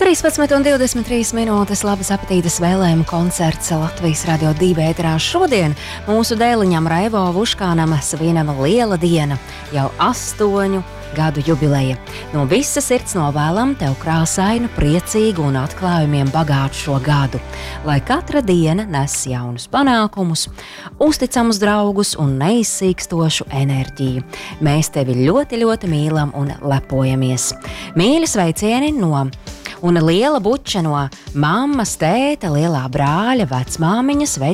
13:23 labas apetītes vēlējumu koncerts Latvijas Radio 2 ēterā šodien. Mūsu dēliņam Raivo Vuškānam svinama liela diena, jau 8 gadu jubileja. No visas sirds novēlam tev krāsainu, priecīgu un atklājumiem bagātu šo gadu, lai katra diena nes jaunus panākumus, uzticamus draugus un neizsīkstošu enerģiju. Mēs tevi ļoti, ļoti mīlam un lepojamies. Mīļi sveicieni un liela buča no mammas, tēta, lielā brāļa, vecmāmiņas,